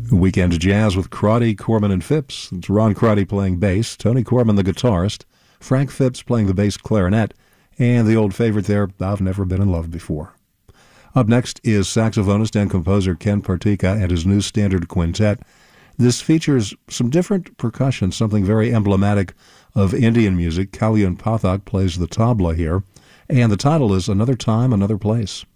Weekend Jazz with Crotty, Corman, and Phipps. It's Ron Crotty playing bass, Tony Corman the guitarist, Frank Phipps playing the bass clarinet, and the old favorite there, I've Never Been in Love Before. Up next is saxophonist and composer Ken Partika and his new standard quintet. This features some different percussion, something very emblematic of Indian music. Kalyan Pathak plays the tabla here, and the title is Another Time, Another Place.